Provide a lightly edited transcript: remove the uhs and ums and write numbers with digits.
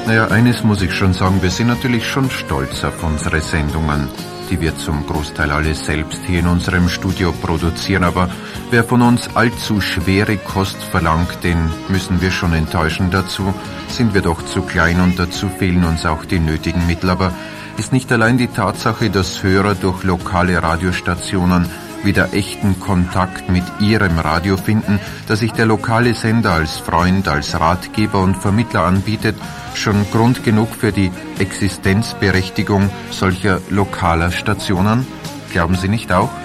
Naja, eines muss ich schon sagen, wir sind natürlich schon stolz auf unsere Sendungen, die wir zum Großteil alle selbst hier in unserem Studio produzieren, aber wer von uns allzu schwere Kost verlangt, den müssen wir schon enttäuschen. Dazu sind wir doch zu klein und dazu fehlen uns auch die nötigen Mittel, aber ist nicht allein die Tatsache, dass Hörer durch lokale Radiostationen wieder echten Kontakt mit ihrem Radio finden, dass sich der lokale Sender als Freund, als Ratgeber und Vermittler anbietet, schon Grund genug für die Existenzberechtigung solcher lokaler Stationen? Glauben Sie nicht auch?